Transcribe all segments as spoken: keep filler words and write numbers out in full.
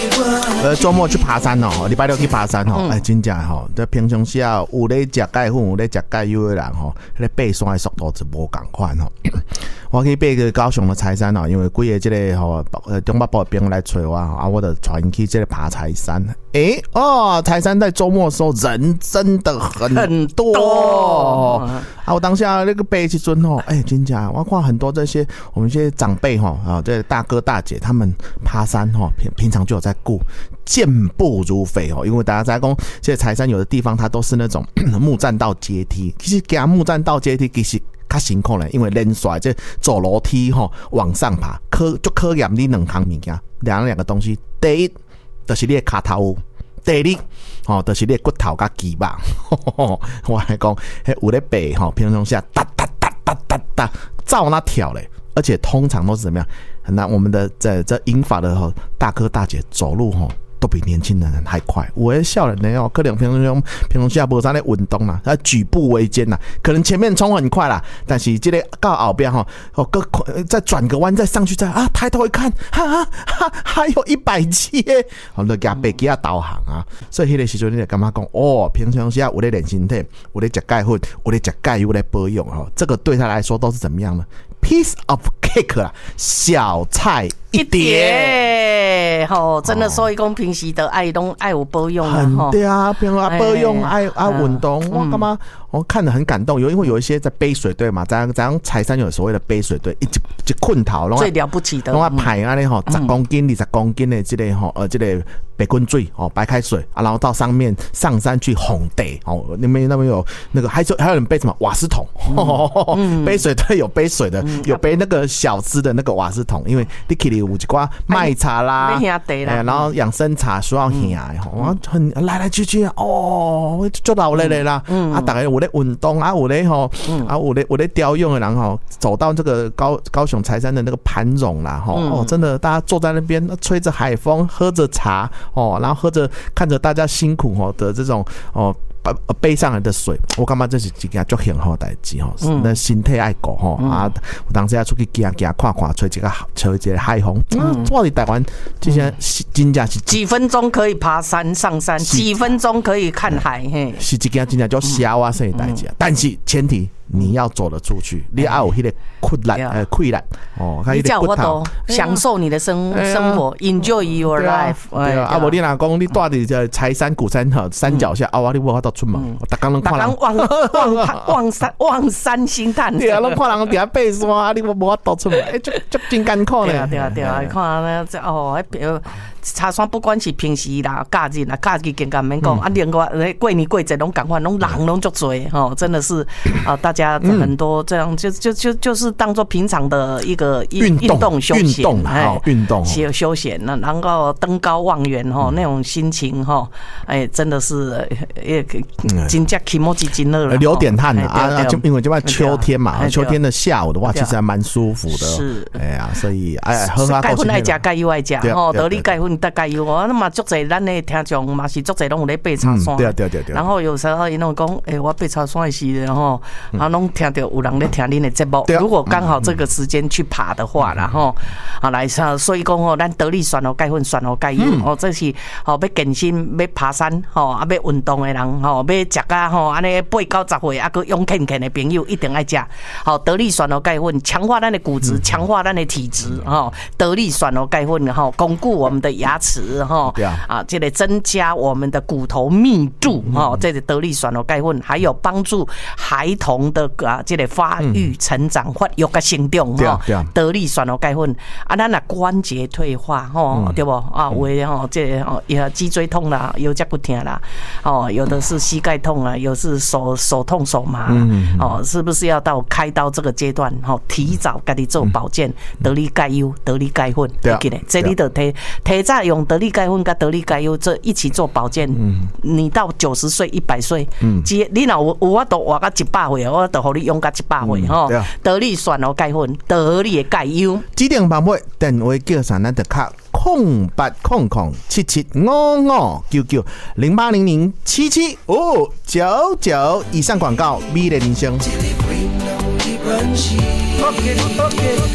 呃，周末去爬山哦，礼拜六去爬山哦，哎、嗯，真正吼，在平常时啊，有咧食钙粉，有咧食钙油的人吼，迄个爬山的速度是无共款吼。我去爬个高雄的柴山哦，因为几个这个吼，呃，中北部的朋友来找我啊，我就带因去这个爬柴山。诶、欸，哦，柴山在周末的时候人真的很很多。哦、啊，我当下那个爬去阵吼，哎、欸，真正我看很多这些我们这些长辈吼啊，这大哥大姐他们爬山吼，平平常就有在顾。健步如飞哦，因为大家在讲，现在柴山有的地方它都是那种木栈道阶梯，其实行木栈道阶梯其实较辛苦嘞，因为连甩这走楼梯吼往上爬，科就科验你两项物件，两两个东西，第一就是你的脚头，第二哦就是你的骨头甲肌肉。我来讲，迄有咧爬吼，平常下哒哒哒哒哒哒，照那跳嘞，而且通常都是怎么样？那我们的这这银发的吼大哥大姐走路吼。都比年轻人还快，我的少年哦，可能平常平常下无啥咧运动啦，他举步维艰啦，可能前面冲很快啦，但是这个到后边哈，哦，个再转个弯再上去再啊，抬头一看，哈哈，还有一百七耶，好，就加背给他导航啊，所以迄个时阵你就感觉讲，哦，平常下有咧练身体，有咧食钙粉，有咧食钙油来保养哈，这个对他来说都是怎么样呢 ？Piece of cake 啦，小菜一碟， 吼，真的所以讲平时的爱拢爱有保养啊， 吼，对啊，平常保养爱爱运动，我干嘛？我看得很感动，有因为有一些在背水队嘛，咱咱柴山有所谓的背水队，一一困头， 最了不起的， 拢啊排安尼吼，十公斤、二十公斤的这个吼，呃，这个白滚水哦，白开水啊，然后到上面上山去烘地哦，那边那边有那个，还有还有人背什么瓦斯桶，嗯、背水队有背水的，嗯、有背那个小支的那个瓦斯桶，因为你去里有一寡麦茶啦，哎、然后养生茶需要喝的，哦，很来来去去哦，就老累累啦，嗯、啊，大概我。运动啊，我咧吼，啊，我咧我咧雕用的人吼，走到这个高高雄柴山的那个盘荣啦，吼、嗯，哦，真的，大家坐在那边吹着海风，喝着茶，哦，然后喝着看着大家辛苦吼的这种哦。背上来的水，我感觉这是一件足幸福的代志吼。那身体爱顾吼啊，我当时要出去行行看看，吹一个吹一个海风。嗯，我伫台湾这些真正是几分钟可以爬山上山，几分钟可以看海，嘿， 是一件真正叫小啊生的代志。但是前提你要走得出去，你要有迄个困难呃困难哦， 你叫我都享受你的生生活 ，enjoy your life。 对啊，啊，无你若讲你住伫这柴山古山吼山脚下，啊，你无法度出门，我逐工拢看人望望望山望山兴叹。 对啊，拢看人伫遐爬山，啊，你无无法度出门，哎，足足真艰苦咧。 对啊，对啊，对啊，看那这哦，迄茶山不管是平时啦、假日啦、假日更加免讲，啊，另外过年过节拢赶快，拢人拢足多吼，真的是啊，大家很多这样就就就就是当做平常的一个运动休闲， 运动好运动休休闲，那然后登高望远哈，那种心情哈，哎，真的是也真正起毛几斤了， 流点汗的啊，就因为就在秋天嘛，秋天的下午的话，其实还蛮舒服的，是，哎呀，所以哎，喝喝钙粉爱食，钙油爱食，哦，得力钙粉。大概有哦，那么足侪咱的听众嘛是足侪拢有咧爬茶山， 对对对对。 然后有时候伊拢讲，诶，我爬茶山的时候，吼，然后拢听到有人咧听恁的节目。如果刚好这个时间去爬的话，然后啊来，所以讲哦，咱得力选哦钙粉，选哦钙油哦，这是哦要健身、要爬山吼，啊要运动的人吼，要食啊吼，安尼八九十岁啊个勇健健的朋友一定爱食。好，得力选哦钙粉，强化咱的骨质，强化咱的体质吼，得力选哦钙粉吼，巩固我们的牙齿哈，啊，这个增加我们的骨头密度哈，这个得力选哦钙粉，还有帮助孩童的啊这个发育成长、发育个成长哈，得力选哦钙粉啊，咱啊关节退化哈，对不啊？有的吼，这哦也脊椎痛啦，有脚骨痛啦，哦，有的是膝盖痛啊，有是手手痛手麻，哦，是不是要到开刀这个阶段？哈，提早家己做保健，得力钙油、得力钙粉，对不对？这里的提提早用得力钙粉跟得力钙油这一起做保健，嗯、你到九十岁、一百岁，嗯，你若有有法度活到一百岁，我都互你用到一百岁吼。得力选哦钙粉，得力的钙油。 指定版本电话叫啥？咱就卡空八空空七七五五九九零八零零七七五九九。以上广告，美丽人生。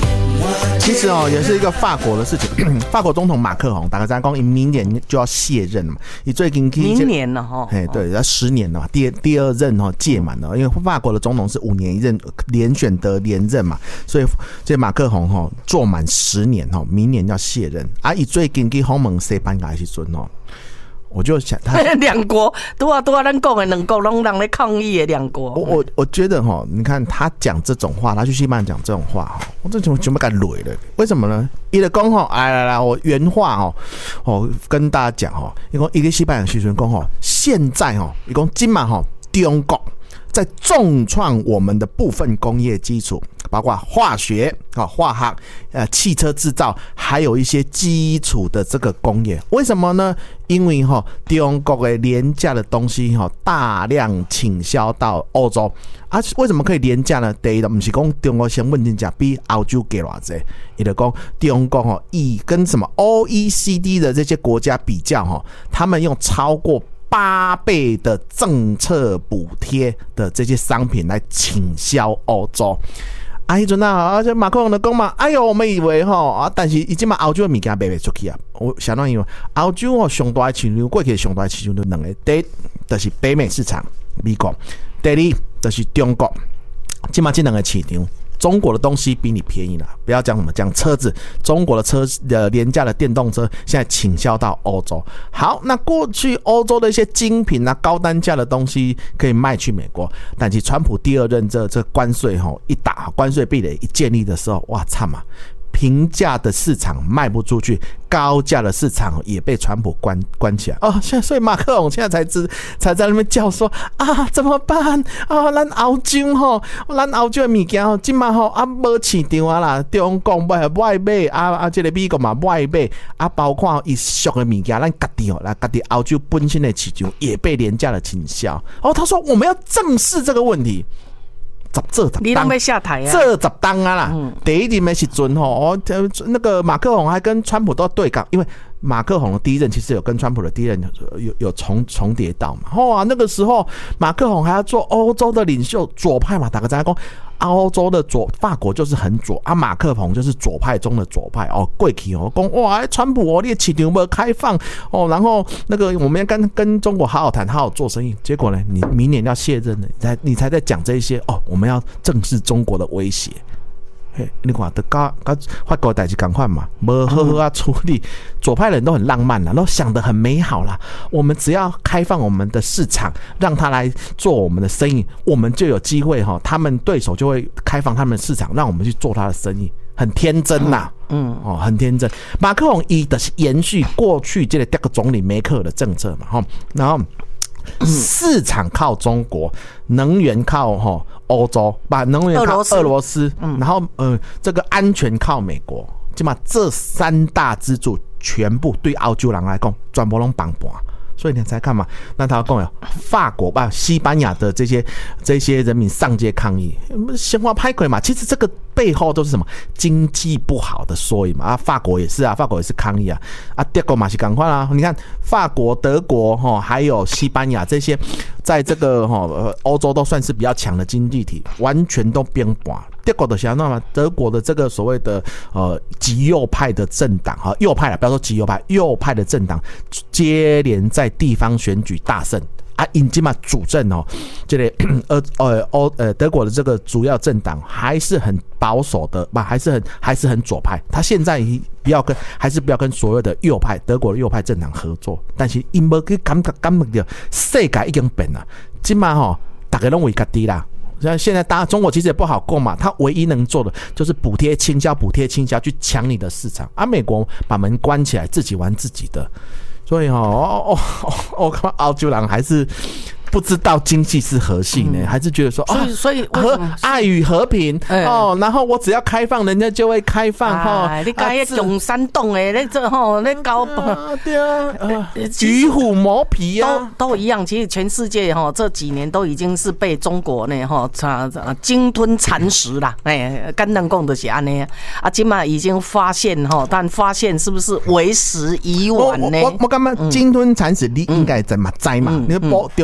其实哦，也是一个法国的事情。法国总统马克宏，大概在讲，明年就要卸任嘛。你最近明年了哈， 哎，对，要十年了，第第二任哦届满了，因为法国的总统是五年一任，连选得连任嘛，所以这马克宏哦做满十年哦，明年要卸任。啊，以最近去访问西班牙的时阵哦。我就想他两国都啊都啊，咱讲的两国拢人在抗议的两国。 我我我觉得哈，你看他讲这种话，他去西班牙讲这种话哈，我这怎么敢累了？为什么呢？一个讲哈，来来来，我原话哈，哦跟大家讲哈，一个一个西班牙学生讲哈，现在哈，一共今晚哈，中国在重创我们的部分工业基础，包括化学啊、化学、呃、汽车制造，还有一些基础的这个工业。为什么呢？因为哈，中国的廉价的东西哈，大量倾销到欧洲啊。为什么可以廉价呢？第一，不是讲中国先问题价比欧洲给偌济，也就讲中国哈，以跟什么 O E C D 的这些国家比较哈，他们用超过八倍的政策补贴的这些商品来倾销欧洲。啊，迄阵啊，而且马克龙就讲嘛，哎呦，我们以为吼啊，但是已经把欧洲的物件卖不出去啊。我相当于欧洲哦，上大的市场，过去上大的市场就两个，第一就是北美市场，美国；第二就是中国。今嘛这两个市场。中国的东西比你便宜了，不要讲什么讲车子，中国的车的廉价的电动车现在倾销到欧洲。好，那过去欧洲的一些精品啊、高单价的东西可以卖去美国，但是川普第二任这这关税吼一打，关税壁垒一建立的时候，哇操嘛！平价的市场卖不出去，高价的市场也被川普关关起来哦。现在所以马克龙现在才知才在那边叫说啊，怎么办啊？咱欧洲吼，咱欧洲的物件吼，今嘛吼啊无市场啊啦，中国买买买啊啊，这个美国嘛买买啊，包括一俗的物件，咱家己哦，咱家己欧洲本身的市场也被廉价的倾销。哦，他说我们要正视这个问题。这你都没下台啊？ 这十当啊啦！嗯、第一任的时阵吼，那个马克宏还跟川普都对杠，因为马克宏的第一任其实有跟川普的第一任有有有重重叠到嘛。哇，那个时候马克宏还要做欧洲的领袖，左派嘛，打个在讲，欧洲的左法国就是很左啊，马克宏就是左派中的左派哦。过去哦，讲哇，川普哦，你的市场没开放哦，然后那个我们要跟跟中国好好谈，好好做生意。结果呢，你明年要卸任了，你才你才在讲这些哦，我们要正视中国的威胁。嘿，你看，得跟跟法国代志同款嘛，无好好啊处理。左派人都很浪漫啦，都想得很美好啦。我们只要开放我们的市场，让他来做我们的生意，我们就有机会哈。他们对手就会开放他们的市场，让我们去做他的生意，很天真呐。嗯，哦，很天真。马克宏一的是延续过去这个德国总理梅克尔的政策嘛，哈，然后。市场靠中国，能源靠哈欧洲，把能源靠俄罗斯，然后呃这个安全靠美国，起码这三大支柱全部对欧洲人来讲，全部拢绑绑。所以你才看嘛，那他讲有法国吧、西班牙的这些这些人民上街抗议，鲜花拍鬼嘛。其实这个背后都是什么经济不好的缩影嘛。啊，法国也是啊，法国也是抗议啊。啊，德国嘛是赶快啦。你看法国、德国哈，还有西班牙这些，在这个哈欧洲都算是比较强的经济体，完全都变卦。德国的想那么，德国的这个所谓的呃极右派的政党哈，右派啦，不要说极右派，右派的政党接连在地方选举大胜啊，因今嘛主政哦，这个呃呃欧呃德国的这个主要政党还是很保守的吧，还是很还是很左派。他现在不要跟还是不要跟所有的右派德国的右派政党合作，但是因无去感觉感觉到世界已经变了，今嘛吼大家拢为家己啦。现在大家中国其实也不好过嘛，他唯一能做的就是补贴倾销，补贴倾销去抢你的市场。啊，美国把门关起来，自己玩自己的。所以哈，哦哦哦，看澳洲人还是不知道经济是何性呢，嗯、还是觉得说， 所以所以和爱与和平、欸、哦，然后我只要开放，人家就会开放哈、 哎。你讲那中山洞诶，那这吼那高对啊，呃、与虎谋皮啊， 都都一样。其实全世界哈这几年都已经是被中国呢哈鲸吞蚕食啦，哎，干能讲的是安尼啊，今嘛已经发现哈，但发现是不是为时已晚呢？ 我我我感觉鲸吞蚕食，你应该怎么知嘛？你保中国保。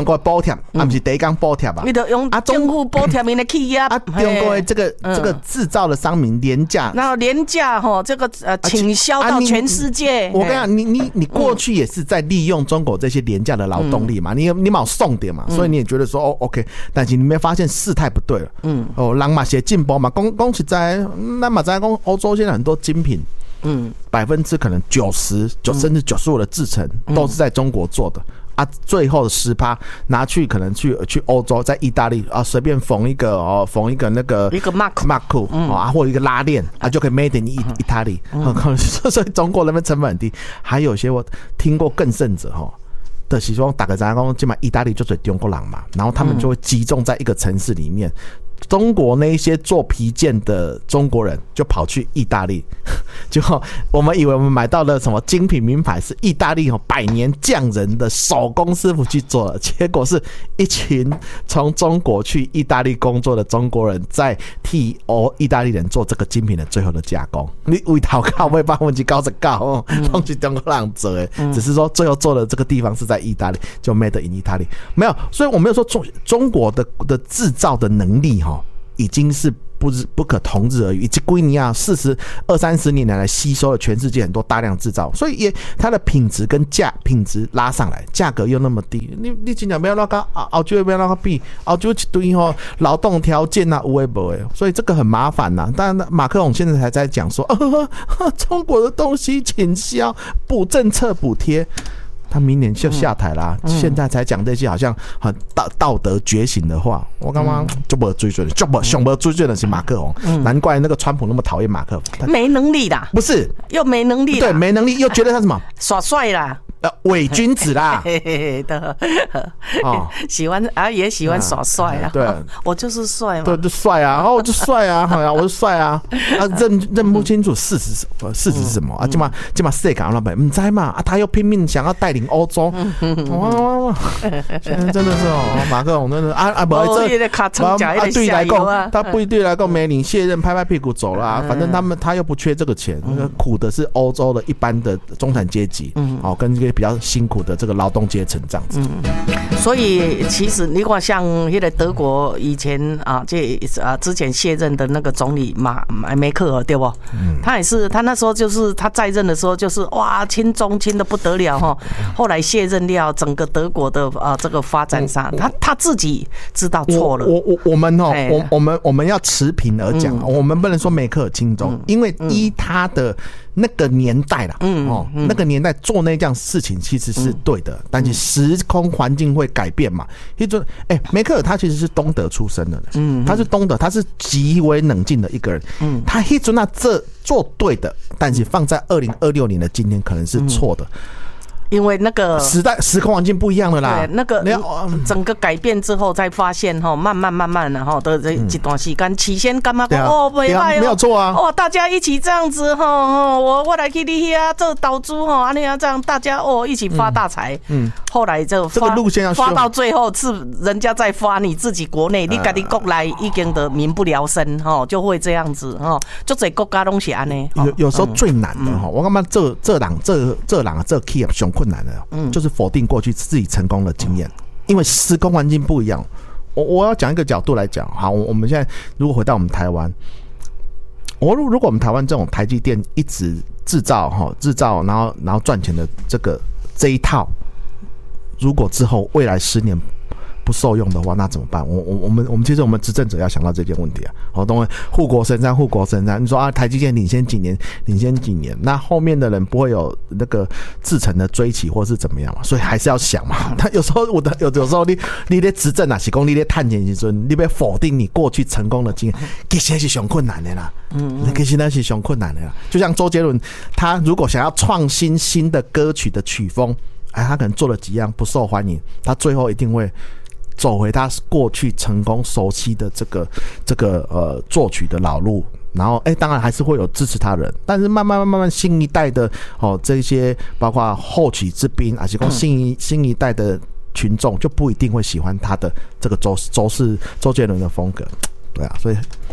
贴，啊，不是第一工补贴吧？ 你得用政府补贴你的企业啊，中国的这个这个制造的商品廉价， 然后廉价哈，这个呃倾销到全世界。 我跟你讲，你你你过去也是在利用中国这些廉价的劳动力嘛，你你冇送点嘛，所以你也觉得说哦 OK， 但是你没发现事态不对了，嗯，哦，人嘛写进步嘛，讲讲实在，那嘛在讲欧洲现在很多精品。嗯，百分之可能九十九甚至九十五的制程都是在中国做的、嗯、啊，最后的十趴拿去可能去去欧洲，在意大利啊随便缝一个哦，缝一个那个一个 mark mark、嗯、啊，或一个拉链啊，就可以 made in Italy，、嗯嗯、所以中国那边成本很低。还有些我听过更甚者哈。的是说，打个比方，基本上意大利就是中国人嘛，然后他们就会集中在一个城市里面。嗯，中国那一些做皮件的中国人就跑去意大利，就我们以为我们买到的什么精品名牌是意大利百年匠人的手工师傅去做的，结果是一群从中国去意大利工作的中国人在替欧意大利人做这个精品的最后的加工。你为头靠尾百分之九十九都是中国人做的，只是说最后做的这个地方是在意大利，就 made in Italy。没有，所以我没有说中中国的的制造的能力哈。已经是不不可同日而语，以及圭尼亚四十二三十年来吸收了全世界很多大量制造，所以也它的品质跟价品质拉上来，价格又那么低，你你真的不要那个澳洲不要那个比澳洲一堆吼劳动条件啊无为不为，所以这个很麻烦呐、啊。当然，马克龙现在还在讲说，呃、中国的东西倾销补政策补贴。他明年就下台啦、嗯，现在才讲这些好像很道道德觉醒的话，我刚刚就没追追的，就没想不追追的是马克龙、嗯，难怪那个川普那么讨厌马克龙， 没能力啦， 不是又没能力啦， 对，没能力又觉得他什么耍帅啦。 呃，伪君子啦， 的哦，喜欢啊，也喜欢耍帅啊。对，我就是帅嘛。 对，就帅啊，然后我就帅啊，好呀，我就帅啊，啊，认认不清楚事实是事实是什么啊？今嘛今嘛世界老板唔知嘛，啊，他又拼命想要带领欧洲，哇哇哇！现在真的是哦，马克龙真的啊啊，不，这啊对来讲，他不对来讲，没领卸任，拍拍屁股走了。反正他们他又不缺这个钱，苦的是欧洲的一般的中产阶级，哦，跟这个。比较辛苦的这个劳动阶层这样子， 嗯，所以其实你看像那个德国以前啊，这啊之前卸任的那个总理马马梅克尔对不？嗯，他也是，他那时候就是他在任的时候就是哇亲中亲的不得了哈，后来卸任了，整个德国的啊这个发展上，他他自己知道错了。 我我我们哦，我我们我们要持平而讲、嗯，我们不能说梅克尔亲中、嗯，因为依他的。那个年代啦，嗯哦、嗯，那个年代做那件事情其实是对的，嗯、但是时空环境会改变嘛。一种，哎，梅克尔他其实是东德出生的，嗯，他是东德，他是极为冷静的一个人，嗯，他一直那这做对的，但是放在二零二六年的今天可能是错的。嗯， 因为那个时代时空环境不一样了啦， 对，那个整个改变之后，才发现哈，慢慢慢慢的哈的这一段时间，起先干嘛讲哦，没坏哦， 没有错啊， 哦，大家一起这样子哈，我我来去你遐做岛主哈，安尼啊这样大家哦一起发大财，嗯，后来就这个路线要发到最后是人家在发，你自己国内你家己国内已经的民不聊生哈，就会这样子哈，就这国家东西安尼， 有有时候最难的哈，我感觉这这人这这人这 key 上困难的，嗯，就是否定过去自己成功的经验，因为时空环境不一样。我我要讲一个角度来讲，好，我们现在如果回到我们台湾，我如果我们台湾这种台积电一直制造哈制造，然后然后赚钱的这个这一套，如果之后未来十年不受用的话，那怎么办？我我我们我们其实我们执政者要想到这件问题啊。好，东护国神山，护国神山。你说啊，台积电领先几年，领先几年，那后面的人不会有那个制程的追起，或是怎么样嘛？所以还是要想嘛。他有时候我的有有时候你你在执政啊，是讲你在探险时阵，你被否定你过去成功的经验，其实是上困难的啦。嗯，其实那是上困难的啦。就像周杰伦，他如果想要创新新的歌曲的曲风，哎，他可能做了几样不受欢迎，他最后一定会走回他过去成功熟悉的这个这个呃作曲的老路，然后哎、欸，当然还是会有支持他人，但是慢慢慢慢新一代的哦这些包括后起之兵，还是说新一新一代的群众就不一定会喜欢他的这个周周氏周杰伦的风格，对啊，所以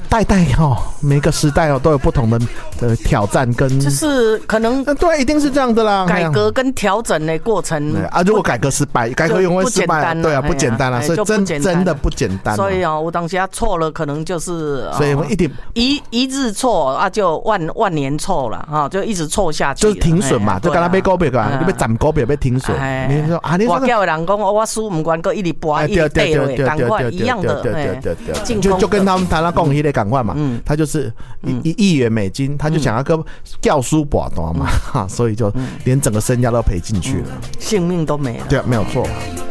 代代哈，每个时代哦都有不同的的挑战跟， 就是可能对，一定是这样的啦。 改革跟调整的过程啊，如果改革失败，改革永远失败，对啊，不简单啦，所以真真的不简单。 所以啊，我当时错了，可能就是， 所以我一定一一日错啊，就万万年错了啊，就一直错下去， 就是停损嘛，就跟他买股票啊，你要涨股票要停损。你说啊，你我叫人讲，我输唔管个一直博一直跌位，赶快一样的， 对对对对，就就跟他们谈他讲一类赶快嘛，他就是一亿元美金，他就想要个教书博多嘛，哈，所以就连整个身家都赔进去了， 性命都没了。 对，没有错。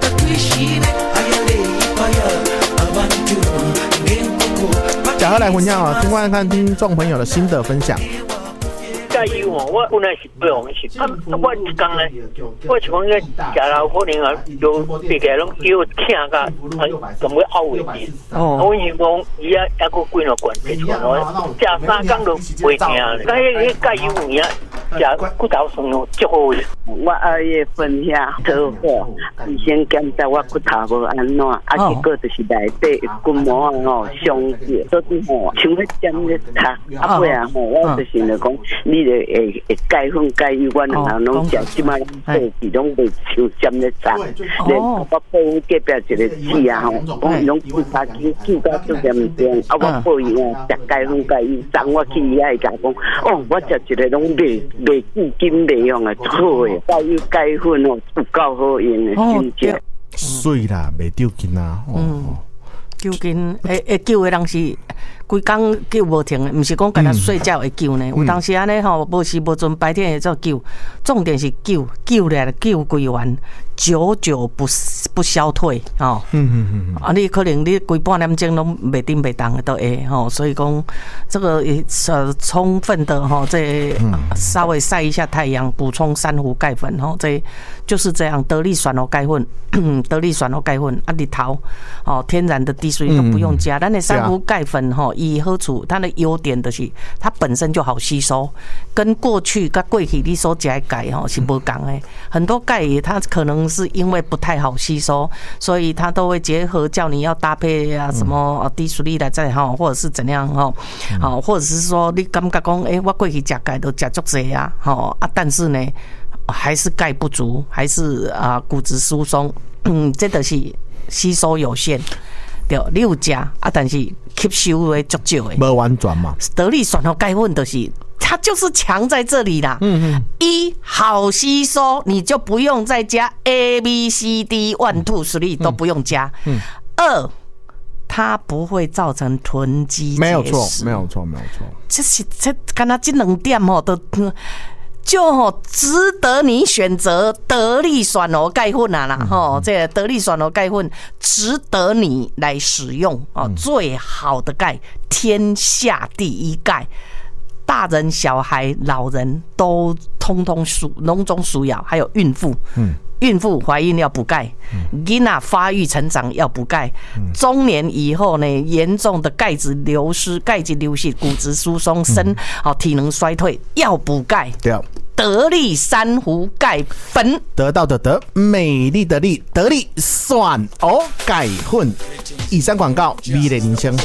假贺来分享啊，听看看听众朋友的心得分享。 加油哦！我本来是不用去，啊，我一讲呢，我是讲个食老可能啊，就别个拢叫听个，咁要拗回去。哦，我因讲伊啊，一个几多关系出来，食三工都袂听咧。那迄个加油年啊，食骨头酸哦，足好嘅。 我二月份遐车祸，医生检查我骨头无安怎，啊，结果就是内底骨膜啊吼伤血，所以吼像迄针咧擦，啊尾啊吼，我就是来讲你。会会钙粉钙油，我两人拢食，即摆做是拢袂像针咧扎。连我报隔壁一个姊啊吼，讲伊拢骨头筋筋到足严重，啊我报伊啊食钙粉钙油，送我去伊遐甲讲，哦我食一个拢袂袂固筋袂用诶，好诶，钙油钙粉哦有够好用诶，真正。 水啦，袂丢筋啊。 嗯，丢筋会会救诶人是。规工救无停的，毋是讲干那睡觉会救呢。有当时安尼吼，无时无准白天会做救，重点是救，救来救归完，久久不不消退哦。嗯嗯嗯。啊，你可能你规半点钟拢袂叮袂当的都会吼，所以讲这个也呃充分的吼，这稍微晒一下太阳，补充珊瑚钙粉吼，这就是这样。得力选哦钙粉，得力选哦钙粉啊，日头哦天然的滴水都不用加，咱的珊瑚钙粉吼。以好处，它的优点就是它本身就好吸收，跟过去跟过去你所吃的钙吼是不同的。很多钙它可能是因为不太好吸收，所以它都会结合叫你要搭配啊什么低水力来再哈，或者是怎样哈，好，或者是说你感觉讲，哎，我过去吃钙都吃足多啊，好啊，但是呢还是钙不足，还是啊骨质疏松，嗯，这都是吸收有限。对，你有吃啊，但是吸收的足少的， 没完全嘛。 得力选好钙粉就是它就是强在这里啦。嗯嗯。一好吸收，你就不用再加 A B C D one two three 都不用加。嗯。二，它不会造成囤积结石。 没有错，没有错，没有错。 这是这刚才这两点哦都。就吼值得你选择得力选哦钙粉啊啦吼，这个得力选哦钙粉值得你来使用哦，最好的钙，天下第一钙，大人、小孩、老人都通通属笼中属要，还有孕妇，嗯。孕妇怀孕要补钙，囡仔发育成长要补钙，中年以后呢，严重的钙质流失、钙质流失、骨质疏松、身好体能衰退要补钙。 对， 得力珊瑚钙粉， 得到的得，美丽的丽，得力选哦钙粉。以上广告，美丽人生。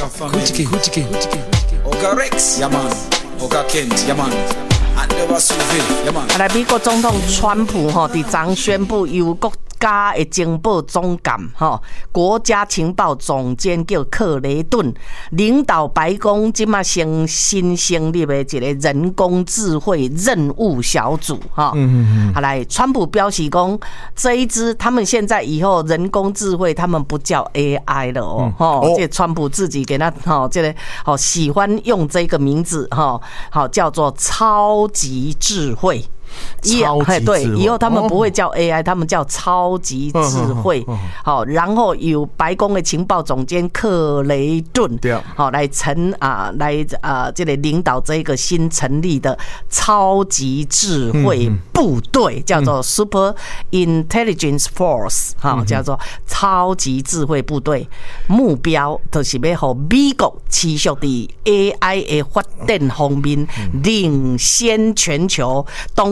啊，来美国总统川普吼，伫昨宣布由国家的情报总监吼，国家情报总监叫克雷顿领导白宫，即马新新成立的一个人工智慧任务小组哈。嗯嗯嗯。啊，来，川普表示讲，这一支他们现在以后人工智慧，他们不叫 A I 了哦，吼、嗯，这、哦、川普自己给他吼，这个好喜欢用这个名字哈，好叫做超级智慧。 超级对，以后他们不会叫 A I，、哦、他们叫超级智慧。好、哦，然后由白宫的情报总监克雷顿，好、哦、来成啊，来啊，这里领导这个新成立的超级智慧部队，嗯、叫做 Super Intelligence Force， 哈、哦，叫做超级智慧部队。目标就是要让美国持续在 A I 的发展方面领先全球。东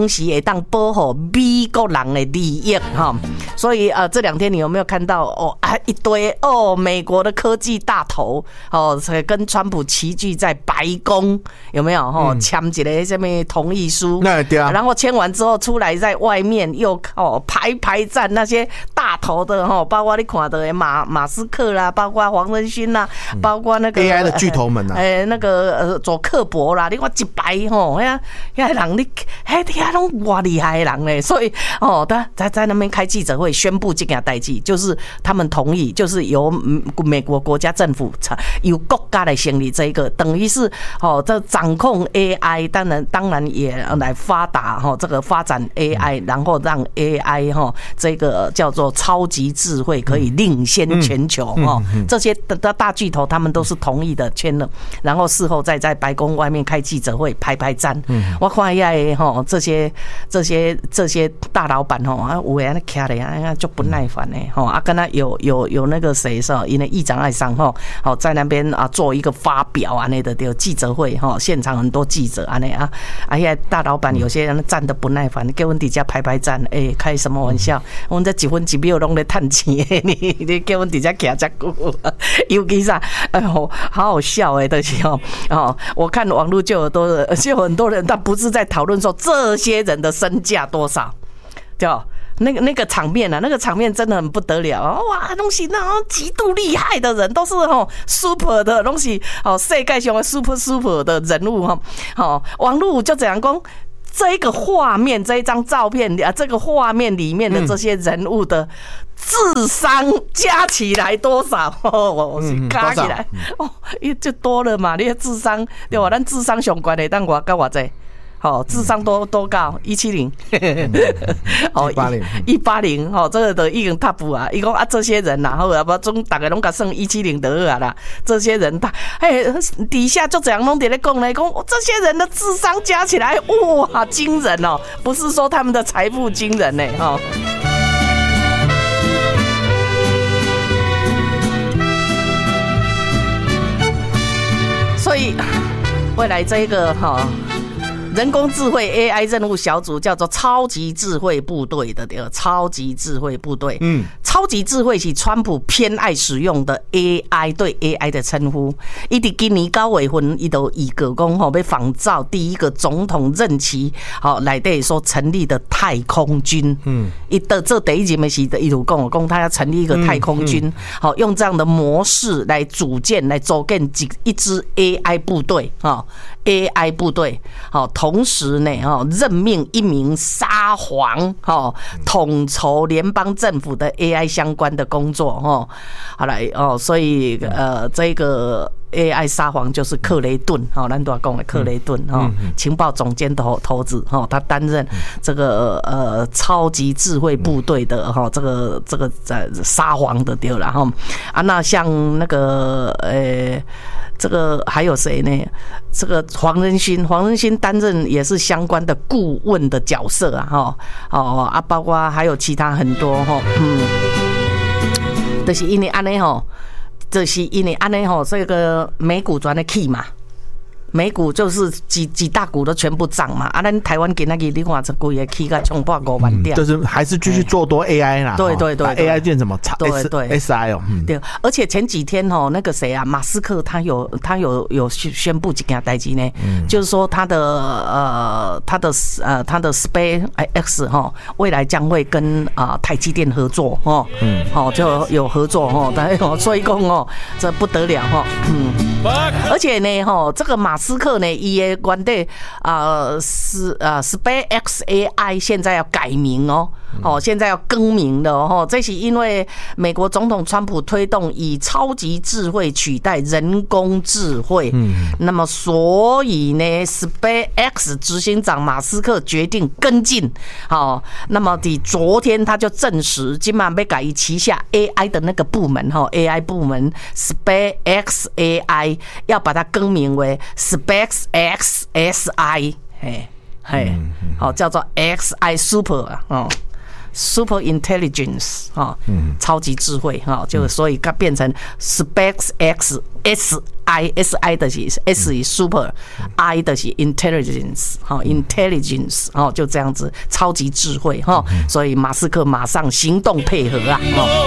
时会当保护美国人的利益哈。所以呃，这两天你有没有看到哦啊一堆哦美国的科技大头哦，跟川普齐聚在白宫，有没有哈？签一个什么同意书？ 那对啊。 然后签完之后出来，在外面又哦排排站那些大头的哈，包括你看的马马斯克啦，包括黄仁勋啦，包括那个 A I 的巨头们啊， 哎那个呃佐克伯啦，你看一排吼，遐遐人你遐遐拢偌厉害的人嘞，所以哦，他在在那边开记者会宣布这件代志，就是他们同意，就是由美国国家政府由国家来成立这一个，等于是哦这掌控 A I， 当然当然也来发达哈，这个发展 A I， 然后让 A I 哈这个叫做超级智慧可以领先全球哈，这些的大巨头他们都是同意的签了，然后事后再在白宫外面开记者会排排站，我看一下哈这些这些这些大老板哈啊有人徛咧啊就不耐烦嘞哈啊跟他有有有那个谁是因为议长爱上哈好在那边啊做一个发表啊那的有记者会哈现场很多记者啊那啊啊现在大老板有些人站得不耐烦，给我们底下排排站，哎、欸，开什么玩笑？我们这几分几秒拢在叹气，你你给我们底下徛遮久，尤其是哎呦，好好笑哎、欸，就是哦哦，我看网络就有多人，就有很多人，他不是在讨论说这些人的身价多少，对吧？那个那个场面啊，那个场面真的很不得了哇！东西那种极度厉害的人，都是吼 super 的东西，哦，世界上的 super super 的人物哈，好，网络就这样讲。这个画面，这一张照片啊，这个画面里面的这些人物的智商加起来多少？哦，我是加起来哦，也就多了嘛。你的智商对吧？咱智商上高的，但我跟我在。好，智商多多高？一七零，哦，一八零，一八零，哦，这个都已经 top 啊！一共啊，这些人呐，后来不中大概拢甲剩一七零得啊啦。这些人他，哎，底下就这样弄点咧讲来讲，这些人的智商加起来，哇，惊人哦！不是说他们的财富惊人呢，哈。所以未来这个哈。人工智慧 A I 任务小组叫做超级智慧部队的，对，超级智慧部队。嗯，超级智慧是川普偏爱使用的 A I 对 A I 的称呼。伊伫今年九月份，伊就预告讲吼，要仿照第一个总统任期，好内底所成立的太空军。嗯，伊的这第一任的时，伊就讲讲他要成立一个太空军，好用这样的模式来组建、来组建一支 A I 部队啊 ，A I 部队好。同时呢，任命一名沙皇，统筹联邦政府的 A I 相关的工作，好来哦，所以呃，这个 A I 沙皇就是克雷顿，哈，咱都要讲的克雷顿，哈，情报总监头头子，哈，他担任这个呃超级智慧部队的哈，这个这个呃沙皇的对了哈啊，那像那个呃。这个还有谁呢？这个黄仁勋，黄仁勋担任也是相关的顾问的角色啊，哈，哦啊，包括还有其他很多哈，嗯，就是因为安尼吼，就是因为安尼吼，这个美股转的起嘛。美股就是几几大股都全部涨嘛，啊，咱台湾今仔日你看这股也起个冲破五万点， 就是还是继续做多 A I 啦， 对对对 ，A I 变什么？ 对对 S I 哦， 对，而且前几天哦，那个谁啊，马斯克他有他有有宣布几件代志呢，就是说他的呃他的呃他的 Space X 哈，未来将会跟啊台积电合作哦，嗯，好就有合作哦，但所以讲哦，这不得了哈，嗯，而且呢哈，这个马斯克呢，伊的原底啊是啊 SpaceX A I 现在要改名哦，哦现在要更名了哦，这是因为美国总统川普推动以超级智慧取代人工智慧，嗯，那么所以呢 SpaceX 执行长马斯克决定跟进，好，那么的昨天他就证实，今晚被改以旗下 A I 的那个部门哈 ，A I 部门 SpaceX A I 要把它更名为 SpaceX S I， 嘿，嘿，好，叫做 X I Super 哦。 super intelligence 哈，超级智慧哈，就所以它变成 SpaceX S I S I 的是 S 是 super I 的是 intelligence 哈 intelligence 哈，就这样子超级智慧哈，所以马斯克马上行动配合啊。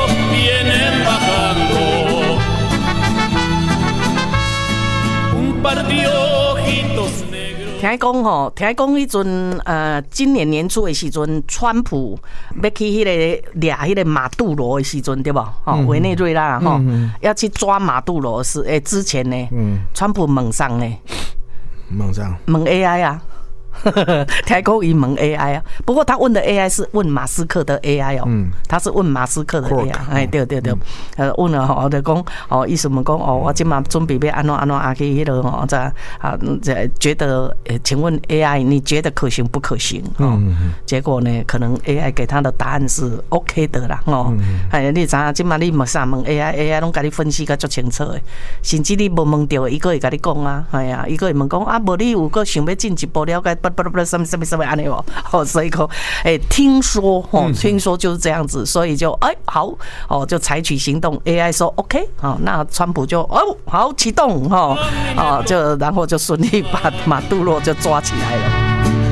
听讲吼，听讲迄阵呃，今年年初的时阵，川普要去迄个掠迄个马杜罗的时阵，对不？吼，委内瑞拉吼，要去抓马杜罗是诶，之前呢，川普问上呢， 问上问 A I 啊。听讲伊问 A I 啊，不过他问的 A I 是问马斯克的 A I 哦，嗯，他是问马斯克的 A I， 哎，对对对，呃，问了吼，就讲哦，意思问讲哦，我今嘛准备要安怎安怎啊去迄落吼，这啊，这觉得，请问 A I 你觉得可行不可行？嗯嗯，结果呢，可能 A I 给他的答案是 OK 的啦，哦，哎，你知影今嘛你问啥问 A I，A I 拢甲你分析甲足清楚的，甚至你无问到，伊个会甲你讲啊，哎呀，伊个会问讲啊，无你有个想要进一步了解？不不不，什么什么什么安尼哦，哦，所以讲，哎，听说哦，听说就是这样子，所以就哎好哦，就采取行动。A I 说 OK， 好，那川普就哦好启动哈，哦，就然后就顺利把马杜罗就抓起来了。